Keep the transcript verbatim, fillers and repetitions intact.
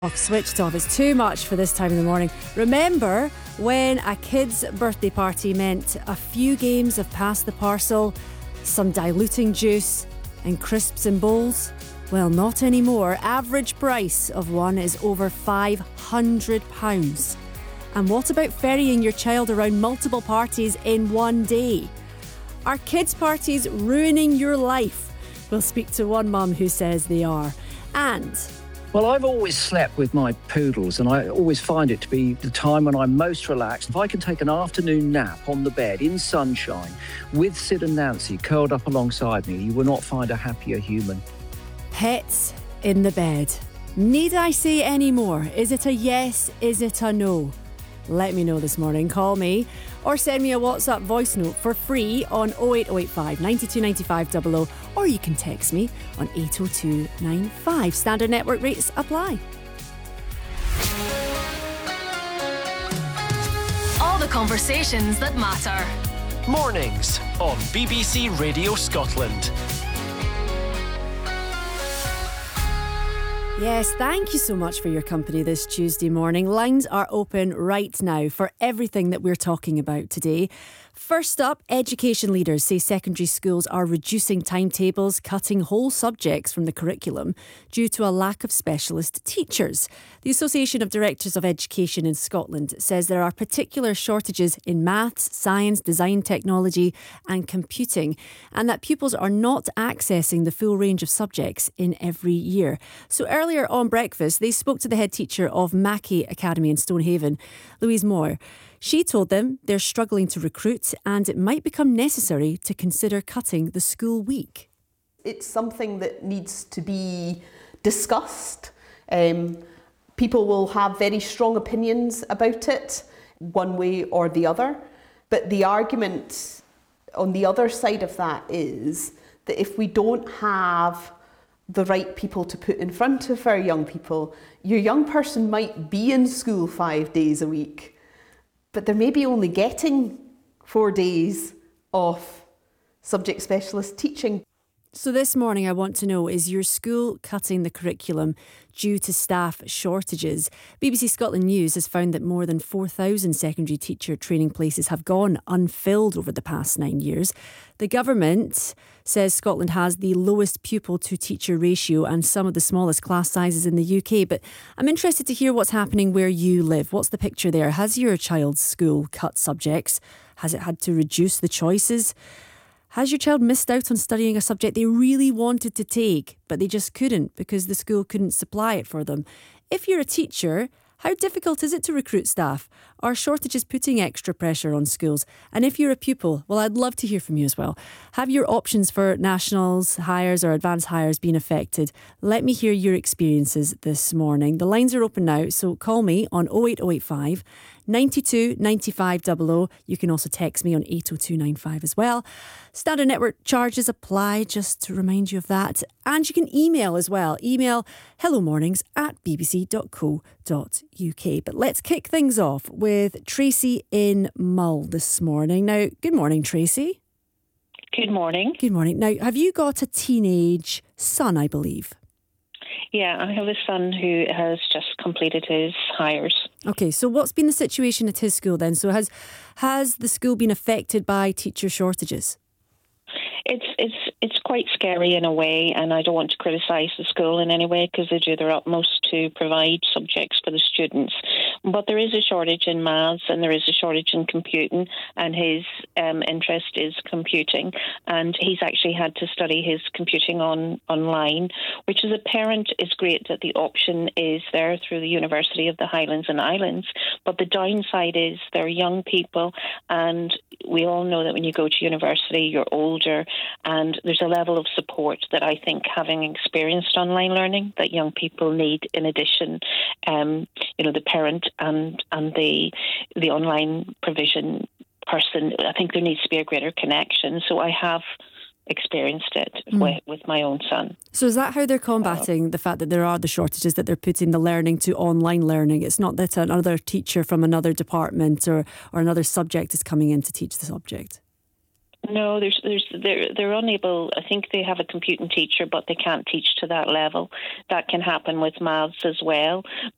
Off, switched off. It's too much for this time in the morning. Remember when a kid's birthday party meant a few games of pass the parcel, some diluting juice and crisps and bowls? Well, not anymore. Average price of one is over five hundred pounds. And what about ferrying your child around multiple parties in one day? Are kids' parties ruining your life? We'll speak to one mum who says they are. And well, I've always slept with my poodles, and I always find it to be the time when I'm most relaxed. If I can take an afternoon nap on the bed in sunshine with Sid and Nancy curled up alongside me, you will not find a happier human. Pets in the bed. Need I say any more? Is it a yes? Is it a no? Let me know this morning. Call me or send me a WhatsApp voice note for free on oh eight oh eight five, nine two nine five double oh, or you can text me on eight oh two nine five. Standard network rates apply. All the conversations that matter. Mornings on B B C Radio Scotland. Yes, thank you so much for your company this Tuesday morning. Lines are open right now for everything that we're talking about today. First up, education leaders say secondary schools are reducing timetables, cutting whole subjects from the curriculum due to a lack of specialist teachers. The Association of Directors of Education in Scotland says there are particular shortages in maths, science, design, technology and computing, and that pupils are not accessing the full range of subjects in every year. So earlier on breakfast, they spoke to the head teacher of Mackay Academy in Stonehaven, Louise Moore. She told them they're struggling to recruit and it might become necessary to consider cutting the school week. It's something that needs to be discussed. Um, people will have very strong opinions about it, one way or the other. But the argument on the other side of that is that if we don't have the right people to put in front of our young people, your young person might be in school five days a week, but they're maybe only getting four days of subject specialist teaching. So this morning I want to know, is your school cutting the curriculum due to staff shortages? B B C Scotland News has found that more than four thousand secondary teacher training places have gone unfilled over the past nine years. The government says Scotland has the lowest pupil to teacher ratio and some of the smallest class sizes in the U K. But I'm interested to hear what's happening where you live. What's the picture there? Has your child's school cut subjects? Has it had to reduce the choices? Has your child missed out on studying a subject they really wanted to take, but they just couldn't because the school couldn't supply it for them? If you're a teacher, how difficult is it to recruit staff? Are shortages putting extra pressure on schools? And if you're a pupil, well, I'd love to hear from you as well. Have your options for nationals hires or advanced hires been affected? Let me hear your experiences this morning. The lines are open now, so call me on oh eight oh eight five, nine two nine five double oh. You can also text me on eight oh two nine five as well. Standard network charges apply, just to remind you of that. And you can email as well. Email hellomornings at bbc dot co dot uk. But let's kick things off with Tracy in Mull this morning. Now, good morning, Tracy. Good morning. Good morning. Now, have you got a teenage son, I believe? Yeah, I have a son who has just completed his hires. Okay, so what's been the situation at his school then? So has has the school been affected by teacher shortages? It's it's it's quite scary in a way, and I don't want to criticise the school in any way because they do their utmost to provide subjects for the students. But there is a shortage in maths and there is a shortage in computing, and his um, interest is computing, and he's actually had to study his computing on online, which as a parent is great that the option is there through the University of the Highlands and Islands. But the downside is they're young people, and we all know that when you go to university, you're older, and there's a level of support that I think having experienced online learning that young people need in addition. Um, you know, the parent and and the the online provision person, I think there needs to be a greater connection. So I have experienced it mm. with, with my own son. So is that how they're combating uh, the fact that there are the shortages, that they're putting the learning to online learning? It's not that another teacher from another department or, or another subject is coming in to teach the subject? No, there's, there's, they're, they're unable. I think they have a computing teacher, but they can't teach to that level. That can happen with maths as well.